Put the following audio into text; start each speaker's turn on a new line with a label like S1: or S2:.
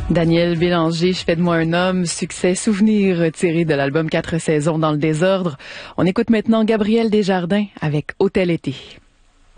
S1: Daniel Bélanger, Je fais de moi un homme, succès souvenir tiré de l'album 4 saisons dans le désordre. On écoute maintenant Gabriel Desjardins avec Hôtel été.